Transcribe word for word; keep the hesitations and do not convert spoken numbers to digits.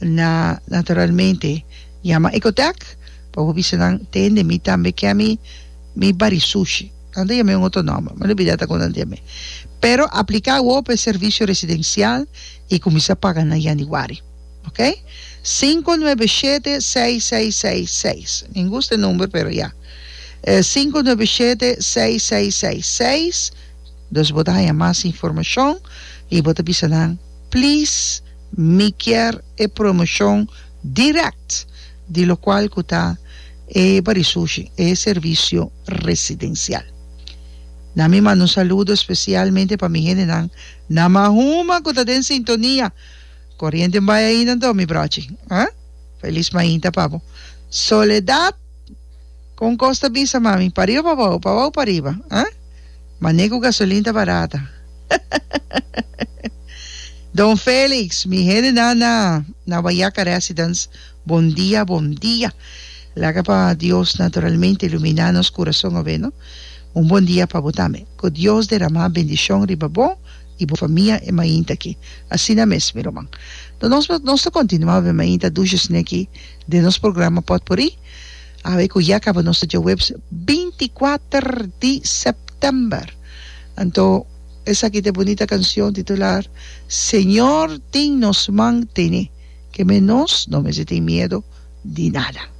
na naturalmente llama Ecotec, para bisanang ten de mi tambe que a mi mi bari sushi. Anda llame un otro nombre, me lo olvidate con el llame. Pero aplicar o para servicio residencial y comienza a pagar na Januari. ¿Ok? cinco nueve siete seis seis seis seis. Me gusta el número, pero ya. Eh, cinco nueve siete seis seis seis seis. Dos botas más información y botas bisanang, please, me quiere e promoción direct, de lo cual cuta e barisushi e servicio residencial. Na mi mando un saludo especialmente para mi gente nan namahuma cuta en sintonía. Corriente en vaya ahí nando mi broche. ¿Eh? Feliz mainta, papo. Soledad con Costa Visa, mami. Para arriba, para abajo, para abajo, para arriba. ¿Eh? Manejo gasolina barata. Don Félix, mi gente nana, na Vallaca Residence, buen día, buen día. La capa Dios naturalmente iluminanos corazón oveno. Un buen día para botarme. Que Dios derrama bendición ribabón y por familia e mainta aqui. Assim na mesma, meu irmão. Então, nós, nós continuamos a mainta duas aqui de nosso programa Potpourri. A ver que já acaba nosso dia web vinte e quatro de setembro. Então, essa aqui é bonita canção titular Senhor, tem nos mantene, que menos não me tem medo de nada.